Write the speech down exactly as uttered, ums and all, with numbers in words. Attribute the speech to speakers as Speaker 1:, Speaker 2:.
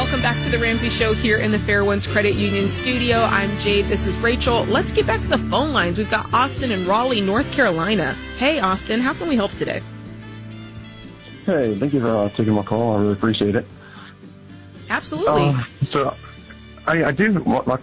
Speaker 1: Welcome back to the Ramsey Show here in the Fair Winds Credit Union studio. I'm Jade. This is Rachel. Let's get back to the phone lines. We've got Austin in Raleigh, North Carolina. Hey, Austin, how can we help today?
Speaker 2: Hey, thank you for uh, taking my call. I really appreciate it.
Speaker 1: Absolutely.
Speaker 2: Uh, so, I, I do. My